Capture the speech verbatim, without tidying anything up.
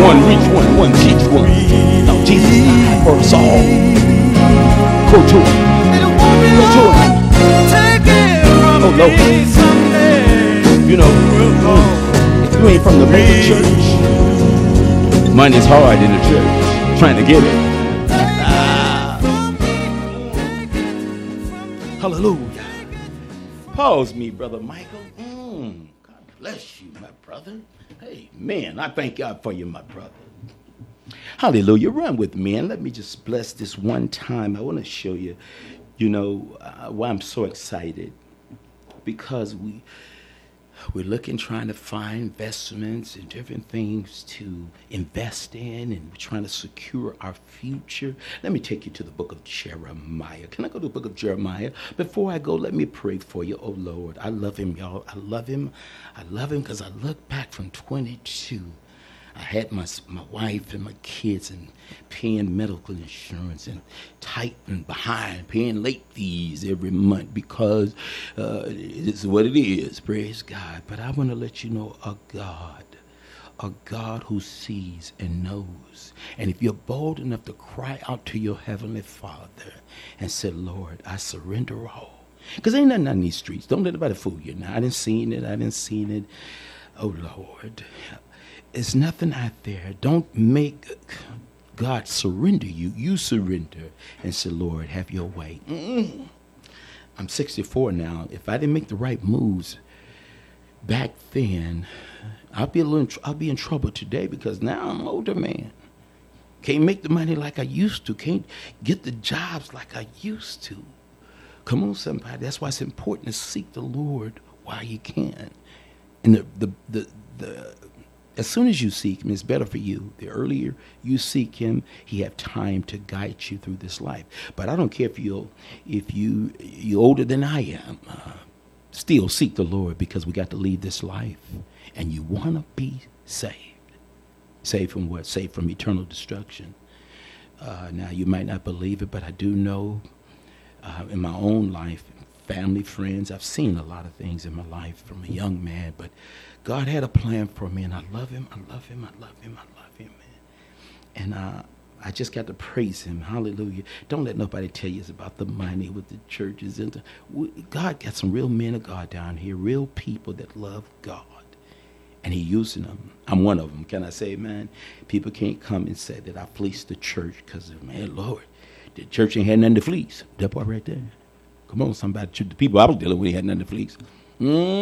one, reach one, one, teach one. No, Jesus died for us all. Go to him. Go to him. Oh, Lord. You know, if you ain't from the mega church, money's hard in the church. Trying to get it. Ah. Hallelujah. Pause me, Brother Michael. Mm, God bless you, my brother. Hey, man, I thank God for you, my brother. Hallelujah. Run with me and let me just bless this one time. I want to show you, you know, uh, why I'm so excited. Because we, we're looking, trying to find investments and different things to invest in, and we're trying to secure our future. Let me take you to the book of Jeremiah. Can I go to the book of Jeremiah? Before I go, let me pray for you. Oh, Lord, I love him, y'all. I love him. I love him because I look back from twenty-two. I had my my wife and my kids and paying medical insurance and tight and behind, paying late fees every month because uh, it's what it is, praise God. But I want to let you know a God, a God who sees and knows. And if you're bold enough to cry out to your Heavenly Father and say, Lord, I surrender all. Because ain't nothing on these streets. Don't let anybody fool you. Now, I didn't seen it. I didn't seen it. Oh, Lord. There's nothing out there. Don't make God surrender you. You surrender and say, Lord, have your way. Mm-mm. I'm sixty-four now. If I didn't make the right moves back then, I'll be a little. I'll be in trouble today because now I'm an older man. Can't make the money like I used to. Can't get the jobs like I used to. Come on, somebody. That's why it's important to seek the Lord while you can. And the the the the. As soon as you seek him, it's better for you. The earlier you seek him, he have time to guide you through this life. But I don't care if you're, if you, you're older than I am. Uh, still seek the Lord because we got to leave this life. And you want to be saved. Saved from what? Saved from eternal destruction. Uh, now, you might not believe it, but I do know uh, in my own life, family, friends, I've seen a lot of things in my life from a young man, but God had a plan for me, and I love him, I love him, I love him, I love him, man. And uh, I just got to praise him, hallelujah. Don't let nobody tell you it's about the money with the churches. And the, we, God got some real men of God down here, real people that love God, and he using them. I'm one of them, can I say, man? People can't come and say that I fleeced the church because, man, Lord, the church ain't had nothing to fleece. That part right there. Come on, somebody. The people I was dealing with had nothing to fleece. Mm.